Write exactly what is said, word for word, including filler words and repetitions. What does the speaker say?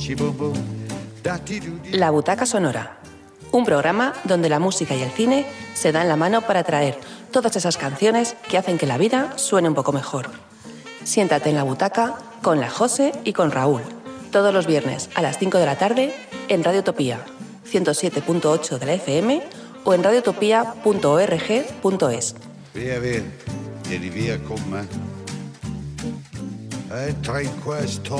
La Butaca Sonora, un programa donde la música y el cine se dan la mano para traer todas esas canciones que hacen que la vida suene un poco mejor. Siéntate en la butaca con la Jose y con Raúl, todos los viernes a las cinco de la tarde en Radio Utopía, ciento siete punto ocho de la F M o en radiotopia punto org punto es. Via, via, vieni via con me. E tra in questo